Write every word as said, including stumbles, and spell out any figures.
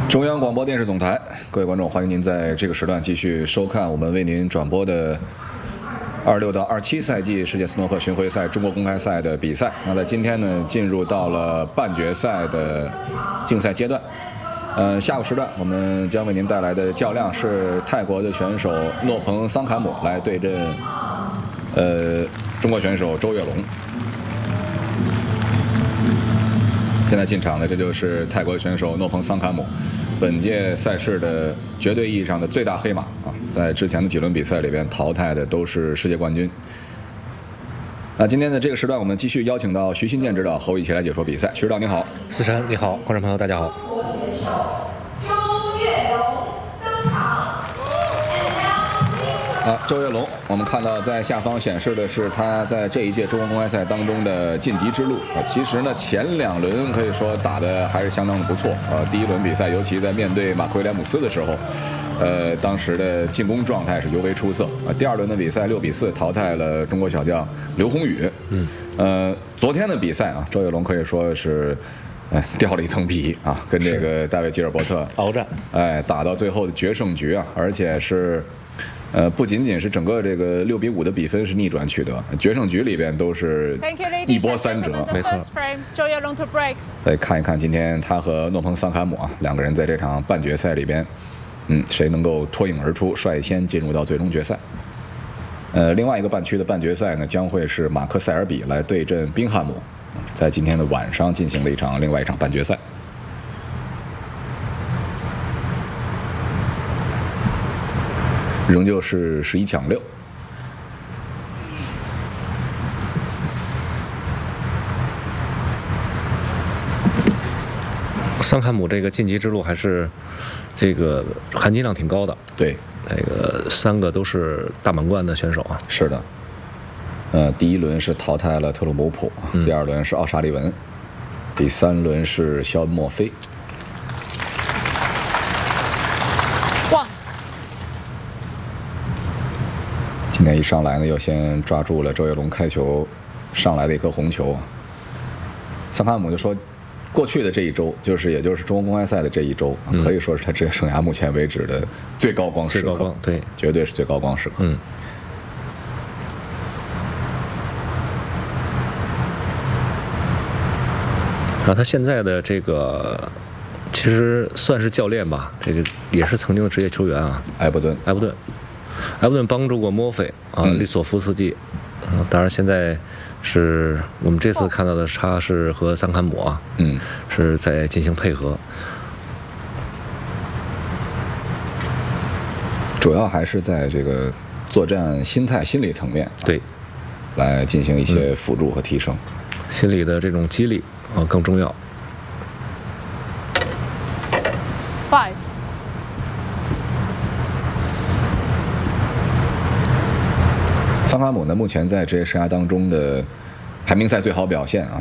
中央广播电视总台，各位观众，欢迎您在这个时段继续收看我们为您转播的二六到二七赛季世界斯诺克巡回赛中国公开赛的比赛。那在今天呢，进入到了半决赛的竞赛阶段。呃，下午时段我们将为您带来的较量是泰国的选手诺彭桑坎姆来对阵呃中国选手周跃龙。现在进场的这就是泰国选手诺彭桑坎姆，本届赛事的绝对意义上的最大黑马啊，在之前的几轮比赛里边淘汰的都是世界冠军。那今天的这个时段，我们继续邀请到徐新建指导和我一起来解说比赛。徐指导你好。 思辰你好，观众朋友大家好。 啊，周跃龙，我们看到在下方显示的是他在这一届中国公开赛当中的晋级之路啊。其实呢，前两轮可以说打得还是相当的不错啊。第一轮比赛，尤其在面对马克威廉姆斯的时候，呃，当时的进攻状态是尤为出色啊。第二轮的比赛六比四淘汰了中国小将刘宏宇。嗯，呃，昨天的比赛啊，周跃龙可以说是。哎，掉了一层皮啊，跟这个戴维吉尔伯特鏖战， 哎，打到最后的决胜局啊，而且是，呃，不仅仅是整个这个六比五的比分是逆转取得，决胜局里边都是一波三折， 没错。 来看一看今天他和诺彭桑坎姆啊两个人在这场半决赛里边，嗯，谁能够脱颖而出，率先进入到最终决赛？呃，另外一个半区的半决赛呢，将会是马克塞尔比来对阵宾汉姆。在今天的晚上进行的一场另外一场半决赛，仍旧是十一抢六。 桑坎姆这个晋级之路还是这个含金量挺高的。 对， 那个三个都是大满贯的选手啊。 是的。呃，第一轮是淘汰了特鲁姆普，嗯、第二轮是奥沙利文，第三轮是肖恩莫菲。哇！今天一上来呢，又先抓住了周跃龙开球上来的一颗红球。桑坎姆就说，过去的这一周，就是也就是中国公开赛的这一周，嗯、可以说是他职业生涯目前为止的最高光时刻， 最高光，对， 绝对是最高光时刻。 嗯。啊，他现在的这个其实算是教练吧，这个也是曾经的职业球员啊。 埃伯顿， 埃伯顿，埃伯顿帮助过莫菲啊，利索夫斯基。嗯，当然现在是我们这次看到的，他是和桑坎姆啊， 嗯， 是在进行配合。 主要还是在这个作战心态、心理层面， 对， 来进行一些辅助和提升， 嗯、心理的这种激励。啊，更重要。 Five。 桑坎姆呢，目前在职业生涯当中的排名赛最好表现啊，